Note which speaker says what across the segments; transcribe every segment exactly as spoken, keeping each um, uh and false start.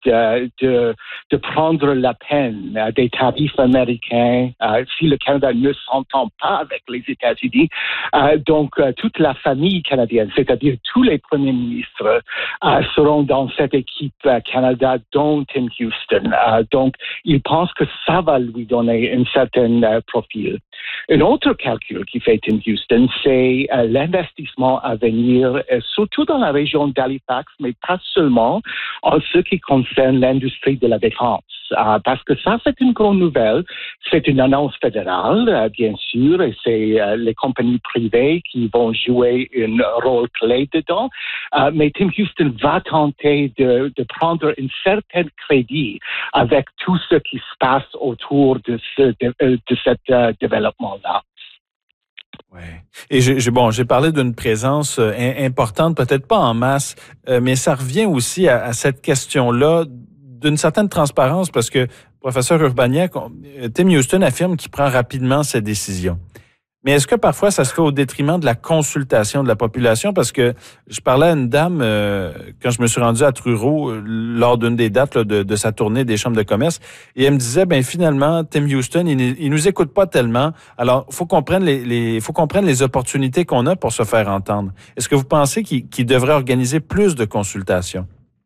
Speaker 1: de, de, de prendre la peine euh, des tarifs américains euh, si le Canada ne s'entend pas avec les États-Unis. Euh, donc, euh, toute la famille canadienne, c'est-à-dire tous les premiers ministres, euh, seront dans cette équipe euh, Canada, dont Tim Houston. Euh, donc, il pense que ça va lui donner un certain euh, profil. Un autre calcul qui fait Tim Houston, c'est euh, l'investissement à venir, euh, surtout dans la région d'Halifax, mais pas seulement, en ce qui concerne l'industrie de la défense. Euh, parce que ça, c'est une grande nouvelle. C'est une annonce fédérale, euh, bien sûr, et c'est euh, les compagnies privées qui vont jouer un rôle clé dedans. Euh, mais Tim Houston va tenter de, de prendre un certain crédit avec tout ce qui se passe autour de ce de, de cet euh, développement-là.
Speaker 2: Ouais. Et j'ai, j'ai bon, j'ai parlé d'une présence euh, importante, peut-être pas en masse, euh, mais ça revient aussi à, à cette question-là d'une certaine transparence, parce que professeur Urbaniak, Tim Houston affirme qu'il prend rapidement ses décisions. Mais est-ce que parfois ça se fait au détriment de la consultation de la population? Parce que je parlais à une dame euh, quand je me suis rendu à Truro euh, lors d'une des dates là, de, de sa tournée des chambres de commerce, et elle me disait, ben finalement, Tim Houston, il, il nous écoute pas tellement. Alors, faut qu'on prenne les, les, faut qu'on prenne les opportunités qu'on a pour se faire entendre. Est-ce que vous pensez qu'il, qu'il devrait organiser plus de consultations?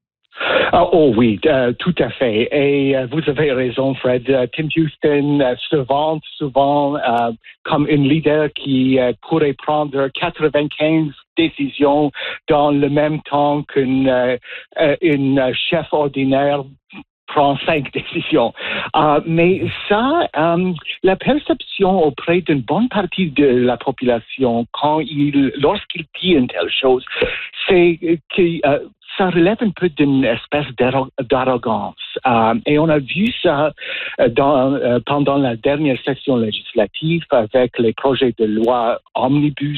Speaker 1: Uh, oh oui, uh, tout à fait. Et uh, vous avez raison, Fred. Uh, Tim Houston uh, se vante souvent uh, comme un leader qui uh, pourrait prendre quatre-vingt-quinze décisions dans le même temps qu'un uh, uh, chef ordinaire prend cinq décisions. Uh, mais ça, um, la perception auprès d'une bonne partie de la population, quand il, lorsqu'il dit une telle chose, c'est que uh, ça relève un peu d'une espèce d'arrogance. Euh, et on a vu ça dans, euh, pendant la dernière session législative avec les projets de loi omnibus,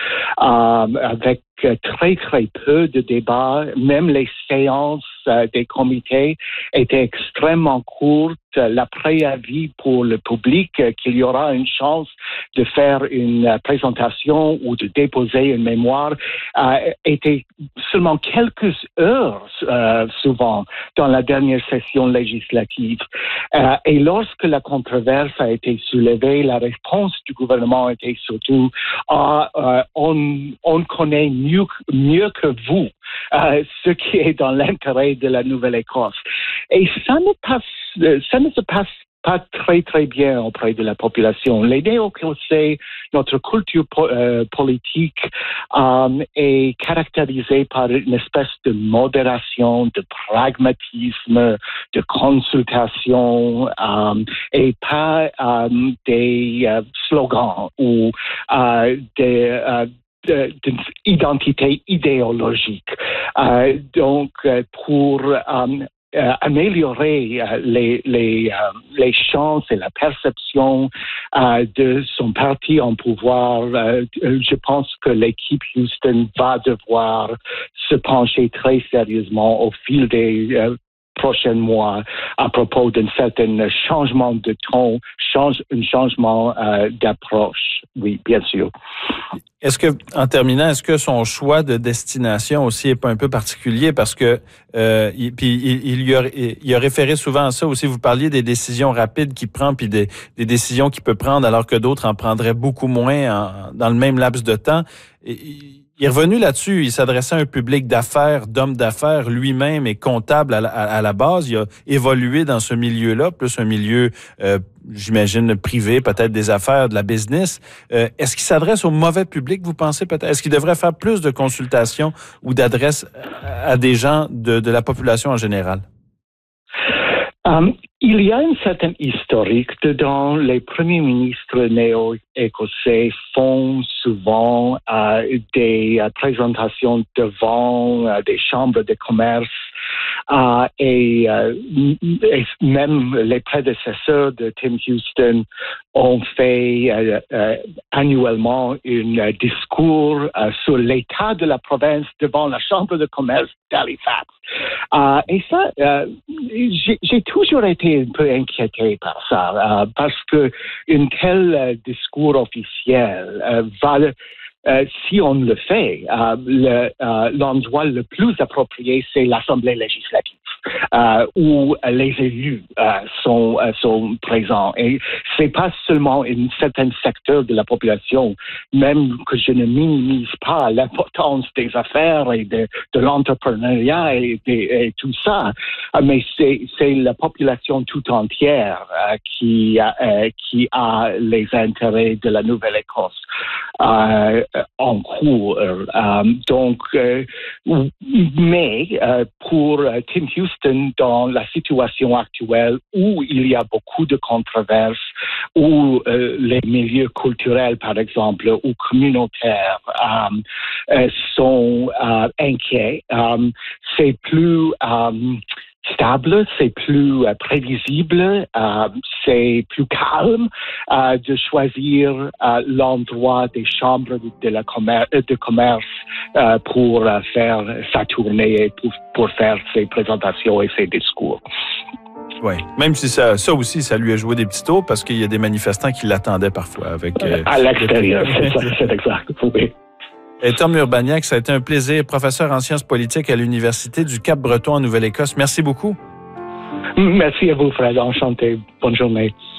Speaker 1: euh, avec très, très peu de débats. Même les séances euh, des comités étaient extrêmement courtes. La préavis pour le public euh, qu'il y aura une chance de faire une euh, présentation ou de déposer une mémoire euh, était seulement quelques heures euh, souvent dans la dernière session législative. Euh, et lorsque la controverse a été soulevée, la réponse du gouvernement était surtout ah, euh, on, on connaît mieux, mieux que vous euh, ce qui est dans l'intérêt de la Nouvelle-Écosse. Et ça ne passe, ça ne se passe pas très, très bien auprès de la population. Les néo-écossais, notre culture po- euh, politique euh, est caractérisée par une espèce de modération, de pragmatisme, de consultation euh, et pas euh, des euh, slogans ou euh, des... Euh, d'une identité idéologique. Euh, donc, pour euh, euh, améliorer euh, les, les, euh, les chances et la perception euh, de son parti en pouvoir, euh, je pense que l'équipe Houston va devoir se pencher très sérieusement au fil des euh, prochains mois à propos d'un certain changement de ton, change, un changement euh, d'approche. Oui, bien sûr.
Speaker 2: Est-ce que, en terminant, est-ce que son choix de destination aussi est pas un peu particulier parce que euh, il, puis il, il, y a, il a référé souvent à ça aussi. Vous parliez des décisions rapides qu'il prend puis des, des décisions qu'il peut prendre alors que d'autres en prendraient beaucoup moins en, dans le même laps de temps. Et, il est revenu là-dessus. Il s'adressait à un public d'affaires, d'hommes d'affaires. Lui-même est comptable à la, à la base. Il a évolué dans ce milieu-là, plus un milieu, euh, j'imagine, privé, peut-être des affaires, de la business. Euh, est-ce qu'il s'adresse au mauvais public, vous pensez peut-être? Est-ce qu'il devrait faire plus de consultations ou d'adresses à des gens de, de la population en général?
Speaker 1: Um, il y a une certaine historique dedans. Les premiers ministres néo-écossais font souvent euh, des euh, présentations devant euh, des chambres de commerce euh, et, euh, et même les prédécesseurs de Tim Houston ont fait euh, euh, annuellement un discours euh, sur l'état de la province devant la chambre de commerce d'Halifax. Euh, et ça, euh, j'ai, j'ai toujours été un peu inquiété par ça, euh, parce que un tel euh, discours officiel euh, va, euh, si on le fait, euh, le, euh, l'endroit le plus approprié, c'est l'Assemblée législative. euh, où les élus euh, sont, euh, sont présents. Et c'est pas seulement un certain secteur de la population, même que je ne minimise pas l'importance des affaires et de, de l'entrepreneuriat et, de, et tout ça, mais c'est, c'est la population tout entière euh, qui, euh, qui a les intérêts de la Nouvelle-Écosse euh, en cours. Euh, donc, euh, mais euh, pour Tim Houston, dans la situation actuelle où il y a beaucoup de controverses, où euh, les milieux culturels, par exemple, ou communautaires euh, euh, sont euh, inquiets, euh, c'est plus euh, stable, c'est plus euh, prévisible, euh, c'est plus calme euh, de choisir euh, l'endroit des chambres de, la commer- de commerce euh, pour euh, faire sa tournée et pour, pour faire ses présentations et ses discours.
Speaker 2: Oui, même si ça, ça aussi, ça lui a joué des petits tours parce qu'il y a des manifestants qui l'attendaient parfois. Avec, euh,
Speaker 1: à l'extérieur, c'est, ça, c'est exact, oui.
Speaker 2: Et Tom Urbaniak, ça a été un plaisir, professeur en sciences politiques à l'Université du Cap-Breton en Nouvelle-Écosse. Merci beaucoup.
Speaker 1: Merci à vous, Fred. Enchanté. Bonne journée.